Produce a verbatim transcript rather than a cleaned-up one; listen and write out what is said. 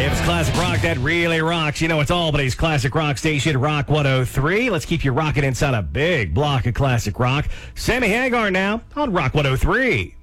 If it's classic rock that really rocks, you know it's Albany's classic rock station, Rock one oh three. Let's keep you rocking inside a big block of classic rock. Sammy Hagar now on Rock one oh three.